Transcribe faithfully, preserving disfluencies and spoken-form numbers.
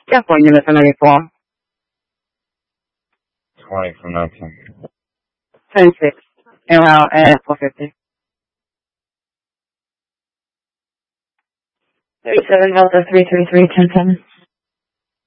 Che appoggio sono che può? twenty from nineteen. twenty-six. And well, uh, four fifty. thirty-seven Delta three three three ten seven.